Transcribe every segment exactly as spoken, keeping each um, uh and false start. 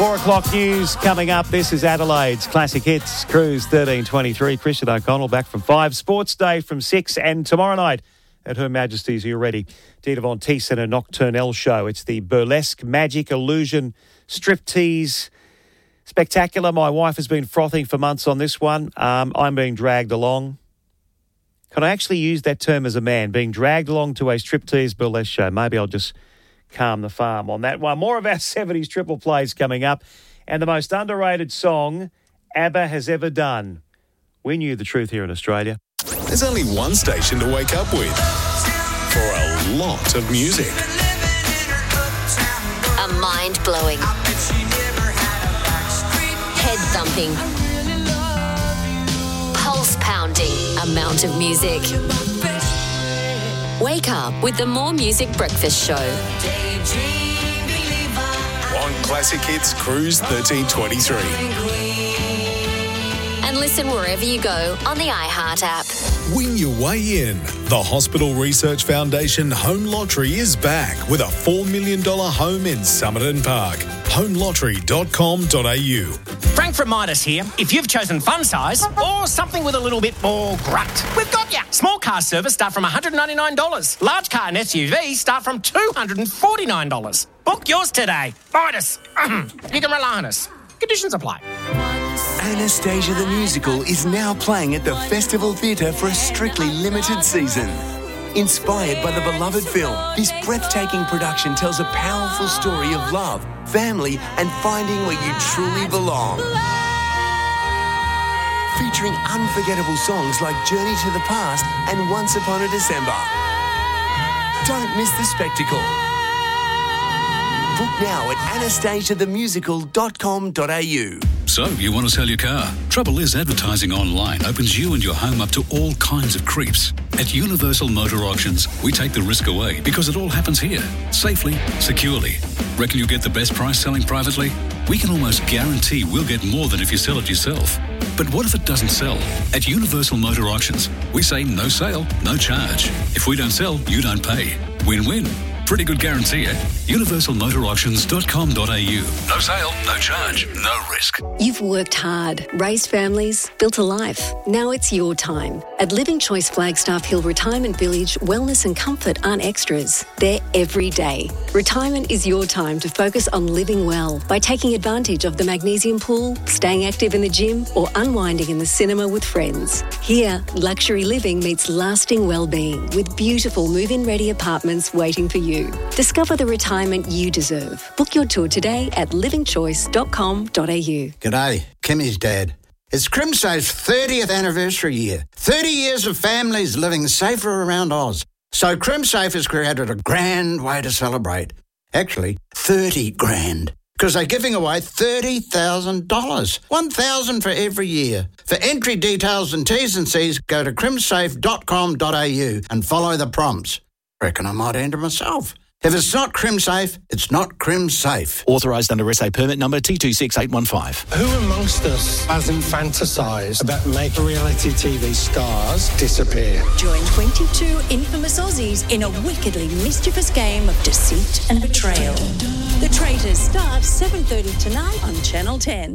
Four o'clock news coming up. This is Adelaide's Classic Hits Cruise thirteen twenty-three. Christian O'Connell back from five. Sports Day from six. And tomorrow night at Her Majesty's, are you ready? Dita Von Teese and a Nocturnelle show. It's the burlesque, magic, illusion, striptease spectacular. My wife has been frothing for months on this one. Um, I'm being dragged along. Can I actually use that term as a man? Being dragged along to a striptease burlesque show. Maybe I'll just calm the farm on that one. More of our seventies triple plays coming up. And the most underrated song ABBA has ever done. We knew the truth here in Australia. There's only one station to wake up with for a lot of music. A mind-blowing, head-thumping, pulse-pounding amount of music. Wake up with the More Music Breakfast Show. On Classic Hits Cruise thirteen twenty-three. And listen wherever you go on the iHeart app. Win your way in. The Hospital Research Foundation Home Lottery is back with a four million dollars home in Somerton Park. home lottery dot com dot a u. Frank from Midas here. If you've chosen fun size or something with a little bit more grunt, we've got ya. Small car service start from one hundred ninety-nine dollars. Large car and S U V start from two hundred forty-nine dollars. Book yours today. Midas. You can rely on us. Conditions apply. Anastasia the Musical is now playing at the Festival Theatre for a strictly limited season. Inspired by the beloved film, this breathtaking production tells a powerful story of love, family, and finding where you truly belong. Featuring unforgettable songs like Journey to the Past and Once Upon a December. Don't miss the spectacle. Book now at anastasia the musical dot com dot a u. So, you want to sell your car? Trouble is, advertising online opens you and your home up to all kinds of creeps. At Universal Motor Auctions, we take the risk away because it all happens here, safely, securely. Reckon you'll get the best price selling privately? We can almost guarantee we'll get more than if you sell it yourself. But what if it doesn't sell? At Universal Motor Auctions, we say no sale, no charge. If we don't sell, you don't pay. Win-win. Pretty good guarantee at universal motor auctions dot com dot a u. No sale, no charge, no risk. You've worked hard, raised families, built a life. Now it's your time. At Living Choice Flagstaff Hill Retirement Village, wellness and comfort aren't extras. They're every day. Retirement is your time to focus on living well by taking advantage of the magnesium pool, staying active in the gym, or unwinding in the cinema with friends. Here, luxury living meets lasting well-being with beautiful move-in ready apartments waiting for you. Discover the retirement you deserve. Book your tour today at living choice dot com dot a u. G'day, Kimmy's dad. It's CrimSafe's thirtieth anniversary year. thirty years of families living safer around Oz. So CrimSafe has created a grand way to celebrate. Actually, thirty grand. Because they're giving away thirty thousand dollars. one thousand dollars for every year. For entry details and T's and C's, go to crimsafe dot com dot a u and follow the prompts. Reckon I might enter myself. If it's not CrimSafe, it's not CrimSafe. Authorised under S A permit number T two six eight one five. Who amongst us hasn't fantasised about making reality T V stars disappear? Join twenty-two infamous Aussies in a wickedly mischievous game of deceit and betrayal. The Traitors starts seven thirty tonight on Channel ten.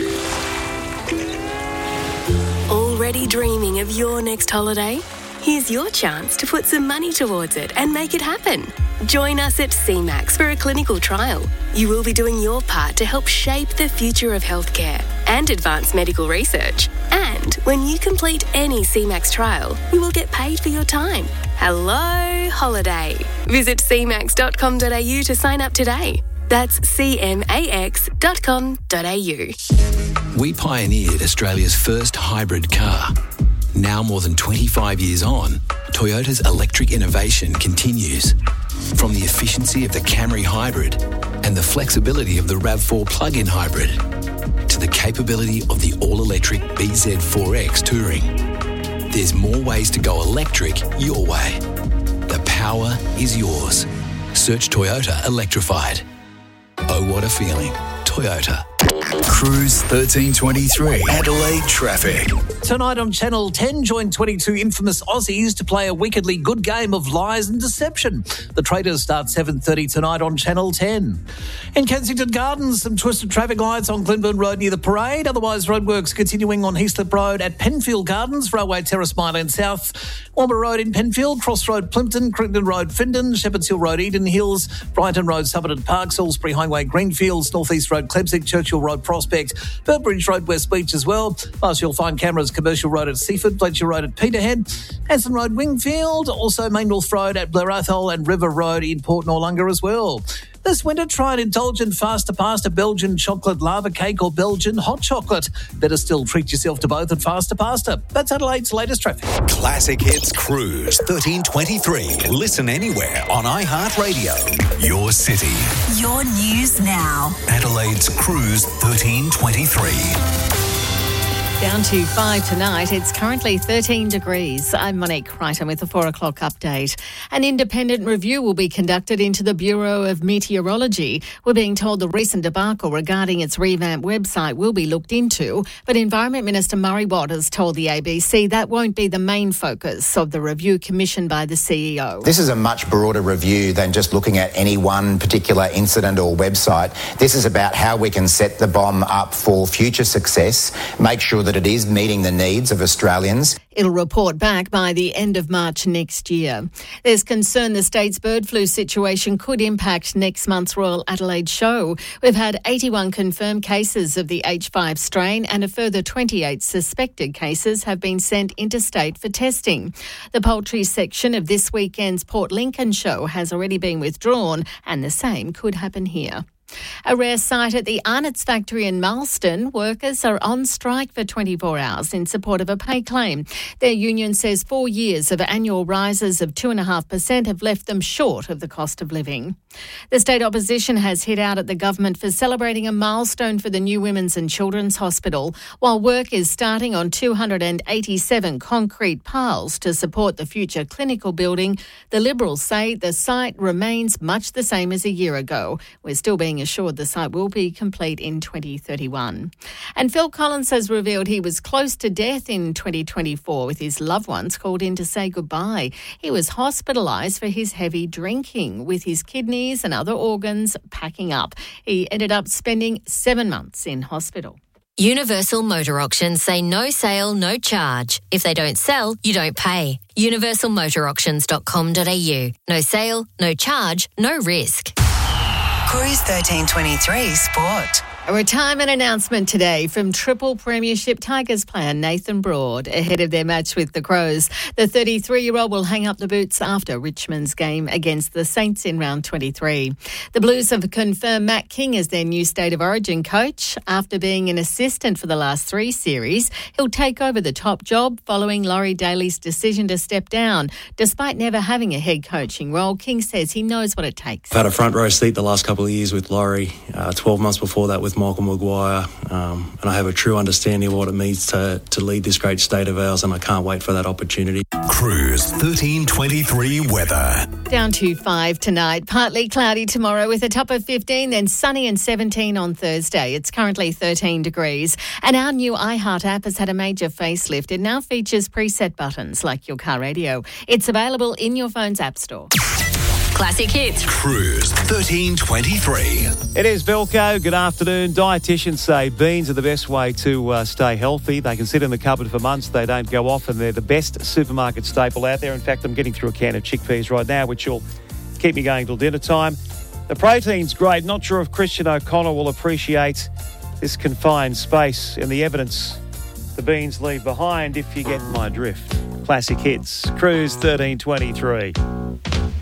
Already dreaming of your next holiday? Here's your chance to put some money towards it and make it happen. Join us at C MAX for a clinical trial. You will be doing your part to help shape the future of healthcare and advanced medical research. And when you complete any C MAX trial, you will get paid for your time. Hello, holiday. Visit c max dot com dot a u to sign up today. That's c max dot com dot a u. We pioneered Australia's first hybrid car. Now more than twenty-five years on, Toyota's electric innovation continues. From the efficiency of the Camry Hybrid and the flexibility of the RAV four plug-in hybrid to the capability of the all-electric B Z four X Touring. There's more ways to go electric your way. The power is yours. Search Toyota Electrified. Oh, what a feeling. Toyota. Cruise thirteen twenty-three, Adelaide traffic. Tonight on Channel ten, join twenty-two infamous Aussies to play a wickedly good game of lies and deception. The Traitors start seven thirty tonight on Channel ten. In Kensington Gardens, some twisted traffic lights on Glenburn Road near the parade. Otherwise, roadworks continuing on Heaslip Road at Penfield Gardens, Railway Terrace, Myland South, Walmer Road in Penfield, Cross Road Plimpton, Crittenden Road Findon, Shepherds Hill Road Eden Hills, Brighton Road Somerton Park, Salisbury Highway Greenfields, North East Road Klebsick, Churchill Road Prospect, Burbridge Road West Beach as well. Plus, you'll find cameras Commercial Road at Seaford, Fletcher Road at Peterhead, Hanson Road Wingfield, also Main North Road at Blair Athol and River Road in Port Noarlunga as well. This winter, try an indulgent faster pasta Belgian chocolate lava cake or Belgian hot chocolate. Better still, treat yourself to both at Faster Pasta. That's Adelaide's latest traffic. Classic Hits Cruise thirteen twenty-three. Listen anywhere on iHeartRadio. Your city. Your news now. Adelaide's Cruise thirteen twenty-three. Down to five tonight. It's currently thirteen degrees. I'm Monique Crichton with the four o'clock update. An independent review will be conducted into the Bureau of Meteorology. We're being told the recent debacle regarding its revamped website will be looked into, but Environment Minister Murray Watt has told the A B C that won't be the main focus of the review commissioned by the C E O. This is a much broader review than just looking at any one particular incident or website. This is about how we can set the bomb up for future success, make sure that it is meeting the needs of Australians. It'll report back by the end of March next year. There's concern the state's bird flu situation could impact next month's Royal Adelaide show. We've had eighty-one confirmed cases of the H five strain and a further twenty-eight suspected cases have been sent interstate for testing. The poultry section of this weekend's Port Lincoln show has already been withdrawn, and the same could happen here. A rare sight at the Arnott's factory in Marston. Workers are on strike for twenty-four hours in support of a pay claim. Their union says four years of annual rises of two point five percent have left them short of the cost of living. The state opposition has hit out at the government for celebrating a milestone for the new Women's and Children's Hospital, while work is starting on two hundred eighty-seven concrete piles to support the future clinical building. The Liberals say the site remains much the same as a year ago. We're still being assured the site will be complete in twenty thirty-one. And Phil Collins has revealed he was close to death in twenty twenty-four with his loved ones called in to say goodbye. He was hospitalised for his heavy drinking, with his kidneys and other organs packing up. He ended up spending seven months in hospital. Universal Motor Auctions say no sale, no charge. If they don't sell, you don't pay. universal motor auctions dot com dot a u. No sale, no charge, no risk. Cruise thirteen twenty-three Sport. A retirement announcement today from Triple Premiership Tigers player Nathan Broad ahead of their match with the Crows. The thirty-three-year-old will hang up the boots after Richmond's game against the Saints in round twenty-three. The Blues have confirmed Matt King as their new State of Origin coach. After being an assistant for the last three series, he'll take over the top job following Laurie Daly's decision to step down. Despite never having a head coaching role, King says he knows what it takes. I've had a front row seat the last couple of years with Laurie, uh, twelve months before that with Michael Maguire, um, and I have a true understanding of what it means to, to lead this great state of ours, and I can't wait for that opportunity. Cruise thirteen twenty-three weather. Down to five tonight, partly cloudy tomorrow with a top of fifteen, then sunny and seventeen on Thursday. It's currently thirteen degrees. And our new iHeart app has had a major facelift. It now features preset buttons like your car radio. It's available in your phone's app store. Classic Hits. Cruise thirteen twenty-three. It is Velco. Good afternoon. Dietitians say beans are the best way to uh, stay healthy. They can sit in the cupboard for months. They don't go off, and they're the best supermarket staple out there. In fact, I'm getting through a can of chickpeas right now, which will keep me going till dinner time. The protein's great. Not sure if Christian O'Connell will appreciate this confined space and the evidence the beans leave behind, if you get my drift. Classic Hits. Cruise thirteen twenty-three.